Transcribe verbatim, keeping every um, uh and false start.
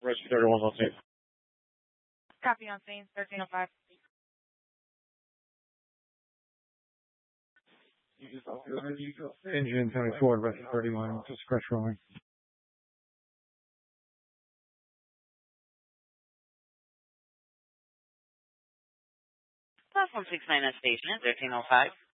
Rest thirty-one on scene. Copy on scene, thirteen oh five. Engine twenty-four, rest thirty-one, just crash rolling. Platform six nine at station, thirteen oh five.